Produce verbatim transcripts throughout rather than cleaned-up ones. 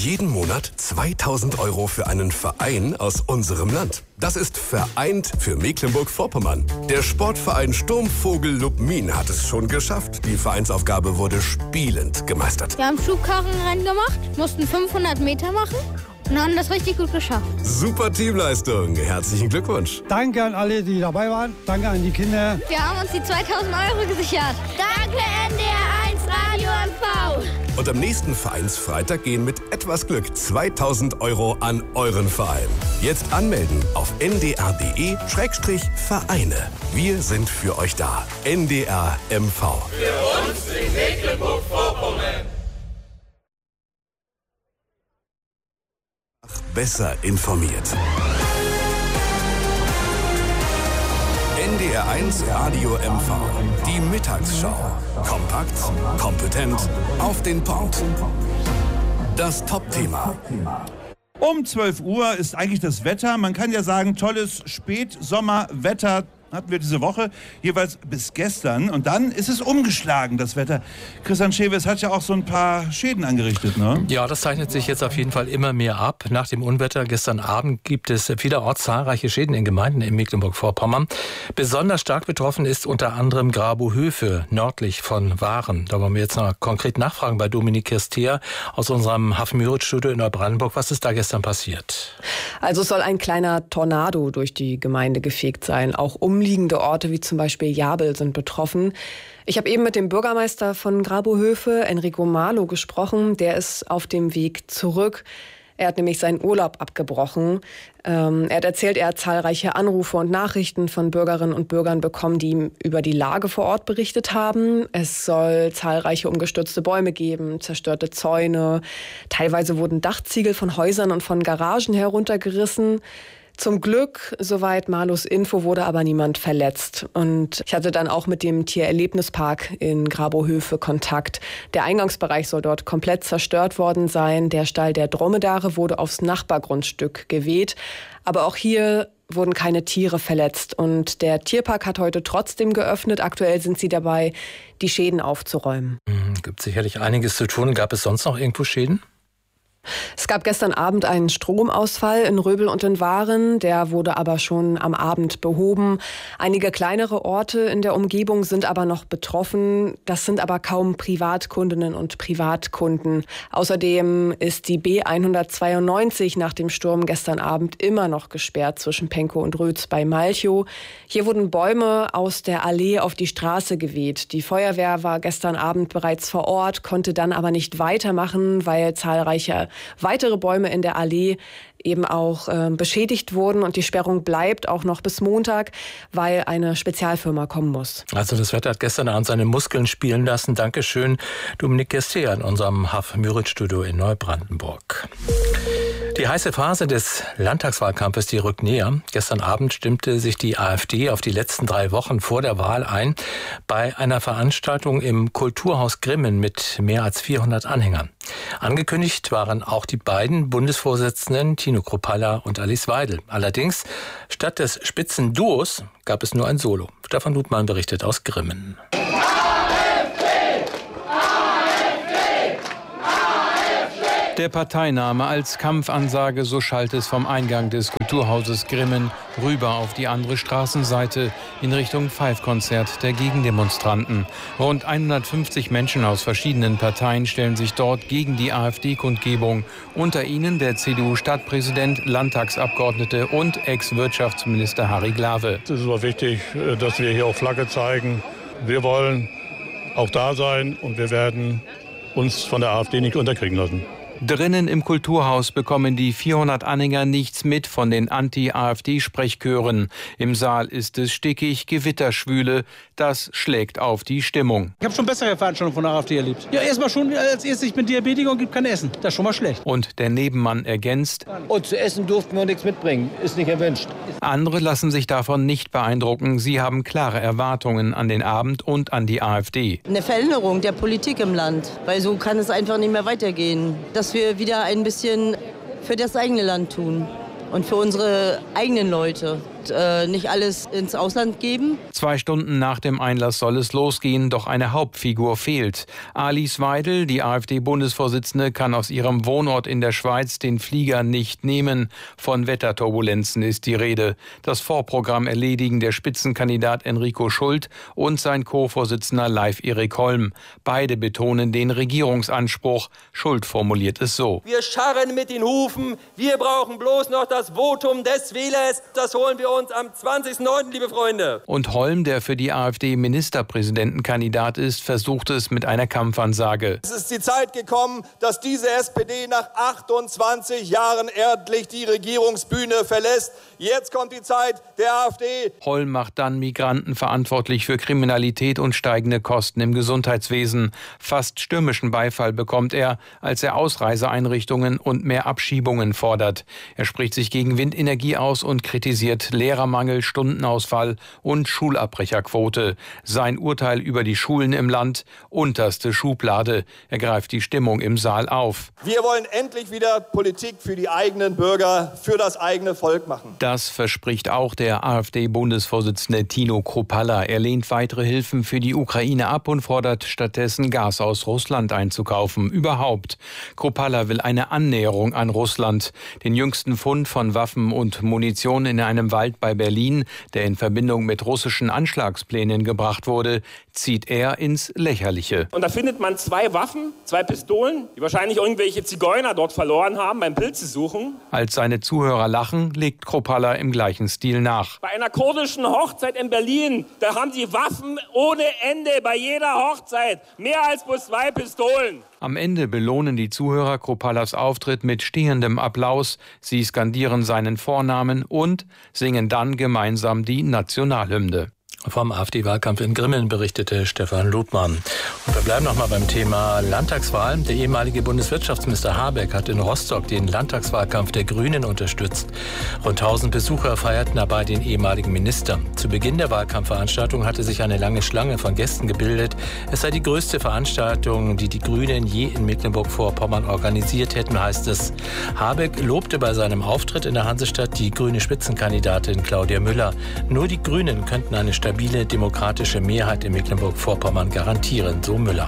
Jeden Monat zweitausend Euro für einen Verein aus unserem Land. Das ist Vereint für Mecklenburg-Vorpommern. Der Sportverein Sturmvogel Lubmin hat es schon geschafft. Die Vereinsaufgabe wurde spielend gemeistert. Wir haben Schubkarrenrennen gemacht, mussten fünfhundert Meter machen und haben das richtig gut geschafft. Super Teamleistung. Herzlichen Glückwunsch. Danke an alle, die dabei waren. Danke an die Kinder. Wir haben uns die zweitausend Euro gesichert. Danke N D R eins Radio M V. Und am nächsten Vereinsfreitag gehen mit etwas Glück zweitausend Euro an euren Verein. Jetzt anmelden auf n d r punkt d e Schrägstrich Vereine. Wir sind für euch da. N D R M V. Für uns in Mecklenburg-Vorpommern. Besser informiert. N D R eins Radio M V. Die Mittagsschau. Kompakt, kompetent, auf den Punkt. Das Top-Thema. Um zwölf Uhr ist eigentlich das Wetter. Man kann ja sagen, tolles Spätsommerwetter hatten wir diese Woche, jeweils bis gestern. Und dann ist es umgeschlagen, das Wetter. Christian Schewe, es hat ja auch so ein paar Schäden angerichtet, ne? Ja, das zeichnet sich jetzt auf jeden Fall immer mehr ab. Nach dem Unwetter gestern Abend gibt es vielerorts zahlreiche Schäden in Gemeinden in Mecklenburg-Vorpommern. Besonders stark betroffen ist unter anderem Grabohöfe, nördlich von Waren. Da wollen wir jetzt noch konkret nachfragen bei Dominik Kirstea aus unserem Hafenmüritz-Studio in Neubrandenburg. Was ist da gestern passiert? Also es soll ein kleiner Tornado durch die Gemeinde gefegt sein. Auch um Umliegende Orte wie zum Beispiel Jabel sind betroffen. Ich habe eben mit dem Bürgermeister von Grabohöfe, Enrico Marlo, gesprochen. Der ist auf dem Weg zurück. Er hat nämlich seinen Urlaub abgebrochen. Ähm, er hat erzählt, er hat zahlreiche Anrufe und Nachrichten von Bürgerinnen und Bürgern bekommen, die ihm über die Lage vor Ort berichtet haben. Es soll zahlreiche umgestürzte Bäume geben, zerstörte Zäune. Teilweise wurden Dachziegel von Häusern und von Garagen heruntergerissen. Zum Glück, soweit Marlos Info, wurde aber niemand verletzt. Und ich hatte dann auch mit dem Tiererlebnispark in Grabohöfe Kontakt. Der Eingangsbereich soll dort komplett zerstört worden sein. Der Stall der Dromedare wurde aufs Nachbargrundstück geweht. Aber auch hier wurden keine Tiere verletzt. Und der Tierpark hat heute trotzdem geöffnet. Aktuell sind sie dabei, die Schäden aufzuräumen. Mhm, gibt sicherlich einiges zu tun. Gab es sonst noch irgendwo Schäden? Es gab gestern Abend einen Stromausfall in Röbel und in Waren. Der wurde aber schon am Abend behoben. Einige kleinere Orte in der Umgebung sind aber noch betroffen. Das sind aber kaum Privatkundinnen und Privatkunden. Außerdem ist die B hundertzweiundneunzig nach dem Sturm gestern Abend immer noch gesperrt zwischen Penkow und Rötz bei Malchow. Hier wurden Bäume aus der Allee auf die Straße geweht. Die Feuerwehr war gestern Abend bereits vor Ort, konnte dann aber nicht weitermachen, weil zahlreiche weitere Bäume in der Allee eben auch äh, beschädigt wurden. Und die Sperrung bleibt auch noch bis Montag, weil eine Spezialfirma kommen muss. Also das Wetter hat gestern Abend seine Muskeln spielen lassen. Dankeschön, Dominik Kirstea in unserem Haf-Müritz-Studio in Neubrandenburg. Die heiße Phase des Landtagswahlkampfes, die rückt näher. Gestern Abend stimmte sich die AfD auf die letzten drei Wochen vor der Wahl ein bei einer Veranstaltung im Kulturhaus Grimmen mit mehr als vierhundert Anhängern. Angekündigt waren auch die beiden Bundesvorsitzenden Tino Kruppalla und Alice Weidel. Allerdings, statt des Spitzenduos gab es nur ein Solo. Stefan Ludmann berichtet aus Grimmen. Der Parteiname als Kampfansage, so schallt es vom Eingang des Kulturhauses Grimmen rüber auf die andere Straßenseite in Richtung Pfeifkonzert der Gegendemonstranten. Rund hundertfünfzig Menschen aus verschiedenen Parteien stellen sich dort gegen die AfD-Kundgebung. Unter ihnen der C D U-Stadtpräsident, Landtagsabgeordnete und Ex-Wirtschaftsminister Harry Glawe. Es ist auch wichtig, dass wir hier auch Flagge zeigen. Wir wollen auch da sein und wir werden uns von der AfD nicht unterkriegen lassen. Drinnen im Kulturhaus bekommen die vierhundert Anhänger nichts mit von den Anti-AfD-Sprechchören. Im Saal ist es stickig, gewitterschwüle. Das schlägt auf die Stimmung. Ich habe schon bessere Veranstaltungen von der AfD erlebt. Ja, erstmal schon als erstes, ich bin Diabetiker und gibt kein Essen. Das ist schon mal schlecht. Und der Nebenmann ergänzt: Und zu essen durften wir nichts mitbringen. Ist nicht erwünscht. Andere lassen sich davon nicht beeindrucken. Sie haben klare Erwartungen an den Abend und an die AfD. Eine Veränderung der Politik im Land. Weil so kann es einfach nicht mehr weitergehen. Das wir wieder ein bisschen für das eigene Land tun und für unsere eigenen Leute. äh, nicht alles ins Ausland geben. Zwei Stunden nach dem Einlass soll es losgehen, doch eine Hauptfigur fehlt. Alice Weidel, die AfD-Bundesvorsitzende, kann aus ihrem Wohnort in der Schweiz den Flieger nicht nehmen. Von Wetterturbulenzen ist die Rede. Das Vorprogramm erledigen der Spitzenkandidat Enrico Schult und sein Co-Vorsitzender Leif Erik Holm. Beide betonen den Regierungsanspruch. Schult formuliert es so: Wir scharren mit den Hufen, wir brauchen bloß noch das Votum des Wählers. Das holen wir uns am zwanzigsten neunten, liebe Freunde. Und Holm, der für die AfD-Ministerpräsidentenkandidat ist, versucht es mit einer Kampfansage. Es ist die Zeit gekommen, dass diese S P D nach achtundzwanzig Jahren endlich die Regierungsbühne verlässt. Jetzt kommt die Zeit der AfD. Holm macht dann Migranten verantwortlich für Kriminalität und steigende Kosten im Gesundheitswesen. Fast stürmischen Beifall bekommt er, als er Ausreiseeinrichtungen und mehr Abschiebungen fordert. Er spricht sich gegen Windenergie aus und kritisiert Lehrermangel, Stundenausfall und Schulabbrecherquote. Sein Urteil über die Schulen im Land: unterste Schublade. Er greift die Stimmung im Saal auf. Wir wollen endlich wieder Politik für die eigenen Bürger, für das eigene Volk machen. Das verspricht auch der AfD-Bundesvorsitzende Tino Kruppalla. Er lehnt weitere Hilfen für die Ukraine ab und fordert stattdessen, Gas aus Russland einzukaufen. Überhaupt. Kruppalla will eine Annäherung an Russland. Den jüngsten Fund von Waffen und Munition in einem Wald bei Berlin, der in Verbindung mit russischen Anschlagsplänen gebracht wurde, zieht er ins Lächerliche. Und da findet man zwei Waffen, zwei Pistolen, die wahrscheinlich irgendwelche Zigeuner dort verloren haben beim Pilze suchen. Als seine Zuhörer lachen, legt Kruppalla im gleichen Stil nach. Bei einer kurdischen Hochzeit in Berlin, da haben die Waffen ohne Ende bei jeder Hochzeit. Mehr als bloß zwei Pistolen. Am Ende belohnen die Zuhörer Kruppallas Auftritt mit stehendem Applaus. Sie skandieren seinen Vornamen und singen dann gemeinsam die Nationalhymne. Vom AfD-Wahlkampf in Grimmen berichtete Stefan Ludmann. Und wir bleiben noch mal beim Thema Landtagswahl. Der ehemalige Bundeswirtschaftsminister Habeck hat in Rostock den Landtagswahlkampf der Grünen unterstützt. Rund tausend Besucher feierten dabei den ehemaligen Minister. Zu Beginn der Wahlkampfveranstaltung hatte sich eine lange Schlange von Gästen gebildet. Es sei die größte Veranstaltung, die die Grünen je in Mecklenburg-Vorpommern organisiert hätten, heißt es. Habeck lobte bei seinem Auftritt in der Hansestadt die grüne Spitzenkandidatin Claudia Müller. Nur die Grünen könnten eine stabile demokratische Mehrheit in Mecklenburg-Vorpommern garantieren, so Müller.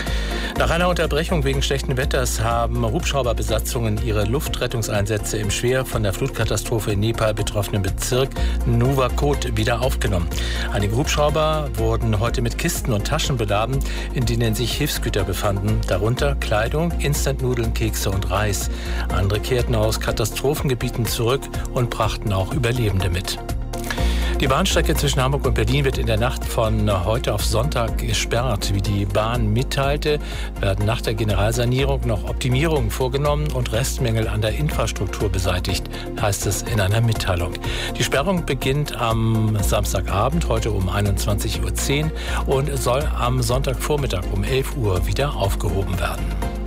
Nach einer Unterbrechung wegen schlechten Wetters haben Hubschrauberbesatzungen ihre Luftrettungseinsätze im schwer von der Flutkatastrophe in Nepal betroffenen Bezirk Nuwakot wieder aufgenommen. Einige Hubschrauber wurden heute mit Kisten und Taschen beladen, in denen sich Hilfsgüter befanden, darunter Kleidung, Instantnudeln, Kekse und Reis. Andere kehrten aus Katastrophengebieten zurück und brachten auch Überlebende mit. Die Bahnstrecke zwischen Hamburg und Berlin wird in der Nacht von heute auf Sonntag gesperrt. Wie die Bahn mitteilte, werden nach der Generalsanierung noch Optimierungen vorgenommen und Restmängel an der Infrastruktur beseitigt, heißt es in einer Mitteilung. Die Sperrung beginnt am Samstagabend, heute um einundzwanzig Uhr zehn und soll am Sonntagvormittag um elf Uhr wieder aufgehoben werden.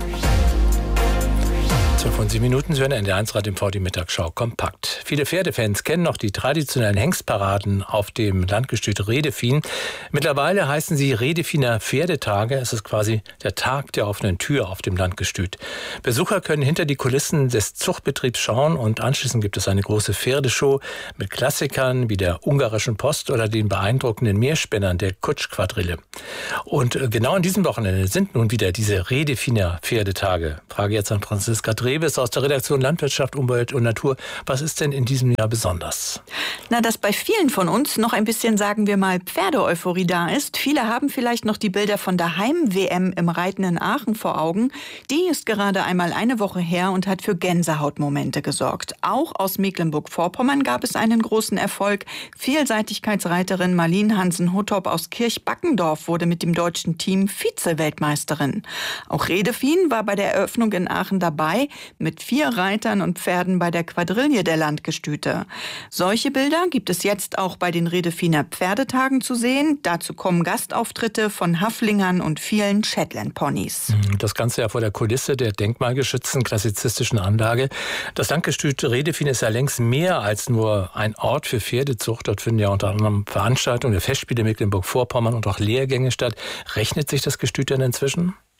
zwölf und sieben Minuten, Sie hören N D R eins Radio im V, die Mittagsschau kompakt. Viele Pferdefans kennen noch die traditionellen Hengstparaden auf dem Landgestüt Redefien. Mittlerweile heißen sie Redefiner Pferdetage. Es ist quasi der Tag der offenen Tür auf dem Landgestüt. Besucher können hinter die Kulissen des Zuchtbetriebs schauen und anschließend gibt es eine große Pferdeshow mit Klassikern wie der ungarischen Post oder den beeindruckenden Meerspennern der Kutschquadrille. Und genau an diesem Wochenende sind nun wieder diese Redefiner Pferdetage. Frage jetzt an Franziska Dreves aus der Redaktion Landwirtschaft, Umwelt und Natur. Was ist denn in diesem Jahr besonders? Na, dass bei vielen von uns noch ein bisschen, sagen wir mal, Pferdeeuphorie da ist. Viele haben vielleicht noch die Bilder von der Heim-W M im Reiten in Aachen vor Augen. Die ist gerade einmal eine Woche her und hat für Gänsehautmomente gesorgt. Auch aus Mecklenburg-Vorpommern gab es einen großen Erfolg. Vielseitigkeitsreiterin Marlene Hansen-Huttop aus Kirchbackendorf wurde mit dem deutschen Team Vize-Weltmeisterin. Auch Redefien war bei der Eröffnung in Aachen dabei, mit vier Reitern und Pferden bei der Quadrille der Landgestüte. Solche Bilder gibt es jetzt auch bei den Redefiner Pferdetagen zu sehen. Dazu kommen Gastauftritte von Haflingern und vielen Shetland-Ponys. Das Ganze ja vor der Kulisse der denkmalgeschützten klassizistischen Anlage. Das Landgestüt Redefien ist ja längst mehr als nur ein Ort für Pferdezucht. Dort finden ja unter anderem Veranstaltungen der Festspiele Mecklenburg-Vorpommern und auch Lehrgänge statt. Rechnet sich das Gestüt denn inzwischen?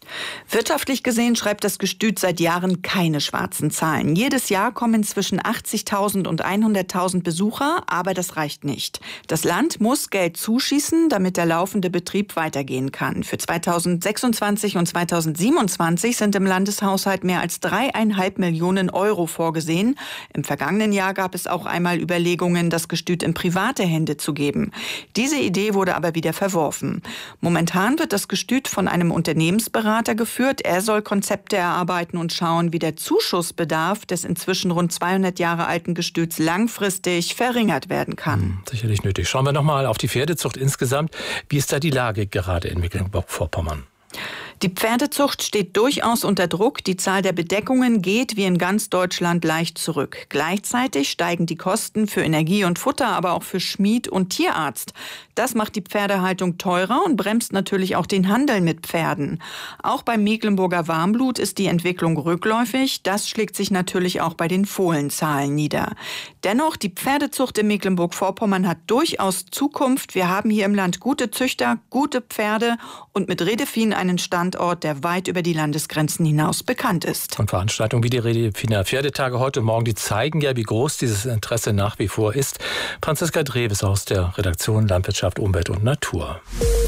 Wirtschaftlich gesehen schreibt das Gestüt seit Jahren keine schwarzen Zahlen. Jedes Jahr kommen zwischen achtzigtausend und hunderttausend Besucher, aber das reicht nicht. Das Land muss Geld zuschießen, damit der laufende Betrieb weitergehen kann. Für zweitausendsechsundzwanzig und zweitausendsiebenundzwanzig sind im Landeshaushalt mehr als dreieinhalb Millionen Euro vorgesehen. Im vergangenen Jahr gab es auch einmal Überlegungen, das Gestüt in private Hände zu geben. Diese Idee wurde aber wieder verworfen. Momentan wird das Gestüt von einem Unternehmensberater geführt. Er soll Konzepte erarbeiten und schauen, wie der Zuschussbedarf des inzwischen rund zweihundert Jahre alten Gestüts langfristig verringert werden kann. Hm, sicherlich nötig. Schauen wir nochmal auf die Pferdezucht insgesamt. Wie ist da die Lage gerade in Mecklenburg-Vorpommern? Die Pferdezucht steht durchaus unter Druck. Die Zahl der Bedeckungen geht wie in ganz Deutschland leicht zurück. Gleichzeitig steigen die Kosten für Energie und Futter, aber auch für Schmied und Tierarzt. Das macht die Pferdehaltung teurer und bremst natürlich auch den Handel mit Pferden. Auch beim Mecklenburger Warmblut ist die Entwicklung rückläufig. Das schlägt sich natürlich auch bei den Fohlenzahlen nieder. Dennoch, die Pferdezucht in Mecklenburg-Vorpommern hat durchaus Zukunft. Wir haben hier im Land gute Züchter, gute Pferde und mit Redefin einen Standort, der weit über die Landesgrenzen hinaus bekannt ist. Und Veranstaltungen wie die Redefiner Pferdetage heute Morgen, die zeigen ja, wie groß dieses Interesse nach wie vor ist. Franziska Dreves aus der Redaktion Landwirtschaft, Umwelt und Natur.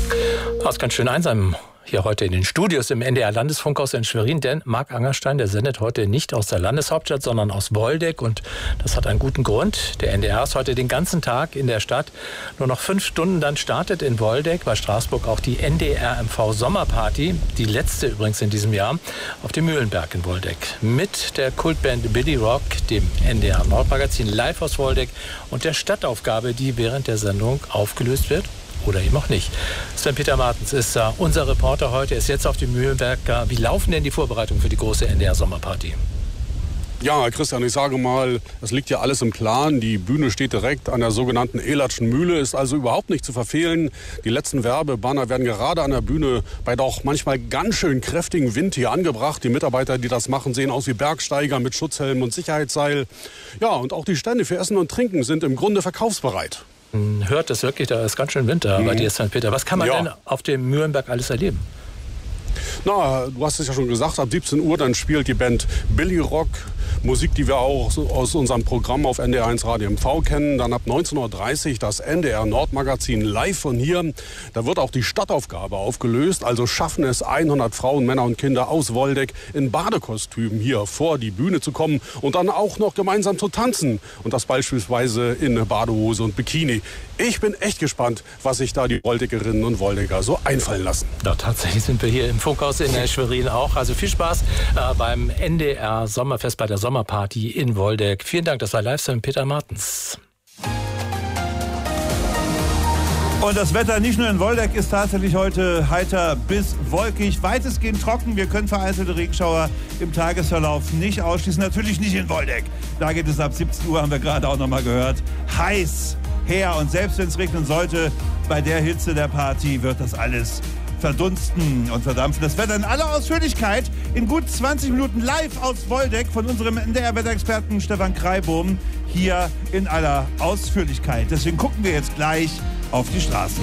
Das ist ganz schön einsam hier heute in den Studios im N D R-Landesfunkhaus in Schwerin, denn Marc Angerstein, der sendet heute nicht aus der Landeshauptstadt, sondern aus Woldeck, und das hat einen guten Grund. Der N D R ist heute den ganzen Tag in der Stadt. Nur noch fünf Stunden, dann startet in Woldeck bei Straßburg auch die N D R M V Sommerparty, die letzte übrigens in diesem Jahr, auf dem Mühlenberg in Woldeck. Mit der Kultband Billy Rock, dem N D R Nordmagazin live aus Woldeck und der Stadtaufgabe, die während der Sendung aufgelöst wird. Oder eben auch nicht. Sven-Peter Martens ist uh, unser Reporter heute, ist jetzt auf dem Mühlenberg. Wie laufen denn die Vorbereitungen für die große N D R-Sommerparty? Ja, Christian, ich sage mal, es liegt ja alles im Plan. Die Bühne steht direkt an der sogenannten Elatschen Mühle, ist also überhaupt nicht zu verfehlen. Die letzten Werbebanner werden gerade an der Bühne bei doch manchmal ganz schön kräftigem Wind hier angebracht. Die Mitarbeiter, die das machen, sehen aus wie Bergsteiger mit Schutzhelm und Sicherheitsseil. Ja, und auch die Stände für Essen und Trinken sind im Grunde verkaufsbereit. Hört es wirklich, da ist ganz schön Winter bei dir, Sankt-Peter. Was kann man ja. denn auf dem Mühlenberg alles erleben? Na, du hast es ja schon gesagt, ab siebzehn Uhr dann spielt die Band Billy Rock. Musik, die wir auch aus unserem Programm auf N D R eins Radio M V kennen. Dann ab neunzehn Uhr dreißig das N D R Nordmagazin live von hier. Da wird auch die Stadtaufgabe aufgelöst. Also schaffen es hundert Frauen, Männer und Kinder aus Woldeck in Badekostümen hier vor die Bühne zu kommen und dann auch noch gemeinsam zu tanzen. Und das beispielsweise in Badehose und Bikini. Ich bin echt gespannt, was sich da die Woldeckerinnen und Woldecker so einfallen lassen. Ja, tatsächlich sind wir hier im Funkhaus in Schwerin auch. Also viel Spaß äh, beim N D R Sommerfest, bei der Sommerparty in Woldeck. Vielen Dank, das war live von Peter Martens. Und das Wetter nicht nur in Woldeck ist tatsächlich heute heiter bis wolkig, weitestgehend trocken. Wir können vereinzelte Regenschauer im Tagesverlauf nicht ausschließen. Natürlich nicht in Woldeck. Da geht es ab siebzehn Uhr, haben wir gerade auch noch mal gehört, heiß her. Und selbst wenn es regnen sollte, bei der Hitze der Party wird das alles verdunsten und verdampfen. Das Wetter in aller Ausführlichkeit in gut zwanzig Minuten live aus Woldeck von unserem N D R-Wetterexperten Stefan Kreibohm hier in aller Ausführlichkeit. Deswegen gucken wir jetzt gleich auf die Straßen.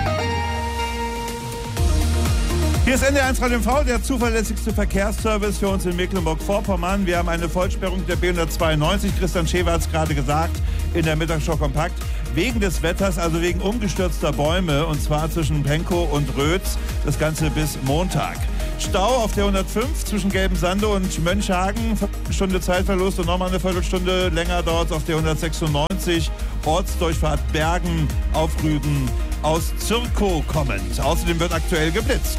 Hier ist N D R eins Radio M V, der zuverlässigste Verkehrsservice für uns in Mecklenburg-Vorpommern. Wir haben eine Vollsperrung der B hundertzweiundneunzig, Christian Schewer hat es gerade gesagt, in der Mittagsschau kompakt. Wegen des Wetters, also wegen umgestürzter Bäume, und zwar zwischen Penkow und Rötz, das Ganze bis Montag. Stau auf der hundertfünf zwischen Gelbensande und Mönchhagen, Stunde Zeitverlust, und nochmal eine Viertelstunde länger dauert es auf der hundertsechsundneunzig, Ortsdurchfahrt Bergen auf Rügen aus Zirkow kommend. Außerdem wird aktuell geblitzt.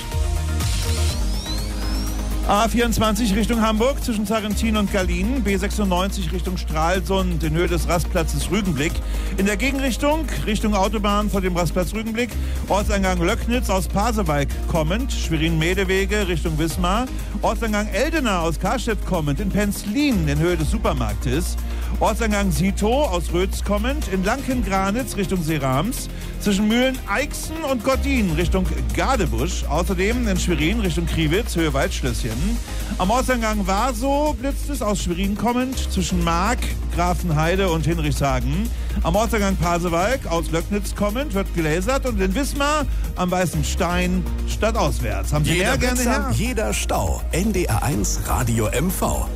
A vierundzwanzig Richtung Hamburg zwischen Sarrentin und Gallien, B sechsundneunzig Richtung Stralsund in Höhe des Rastplatzes Rügenblick. In der Gegenrichtung, Richtung Autobahn vor dem Rastplatz Rügenblick, Ortseingang Löcknitz aus Pasewalk kommend, Schwerin-Medewege Richtung Wismar, Ortseingang Eldena aus Karstedt kommend in Penzlin in Höhe des Supermarktes, Ortseingang Sito aus Rötz kommend, in Lanken-Granitz Richtung Seerams, zwischen Mühlen-Eichsen und Gordin Richtung Gadebusch, außerdem in Schwerin Richtung Kriwitz, Höhe Waldschlösschen. Am Ortseingang Warsow blitzt es aus Schwerin kommend, zwischen Mark, Grafenheide und Hinrichshagen. Am Ortseingang Pasewalk aus Löcknitz kommend wird gelasert und in Wismar am Weißen Stein stadtauswärts. Haben Sie Jeder mehr gerne Blitzer, her? jeder Stau. N D R eins Radio M V.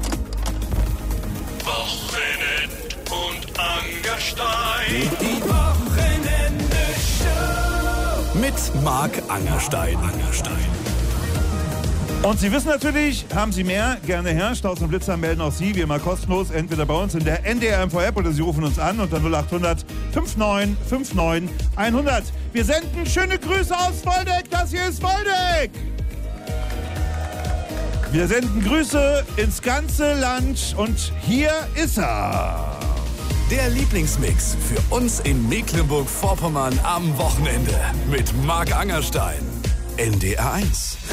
Wochenend und Angerstein. Die Wochenende-Show. Mit Marc Angerstein. Angerstein. Und Sie wissen natürlich, haben Sie mehr, gerne her. Staus und Blitzer melden auch Sie, wie immer kostenlos, entweder bei uns in der N D R M V-App oder Sie rufen uns an unter null acht hundert neunundfünfzig neunundfünfzig hundert. Wir senden schöne Grüße aus Woldeck, das hier ist Woldeck. Wir senden Grüße ins ganze Land und hier ist er. Der Lieblingsmix für uns in Mecklenburg-Vorpommern am Wochenende mit Marc Angerstein. N D R eins.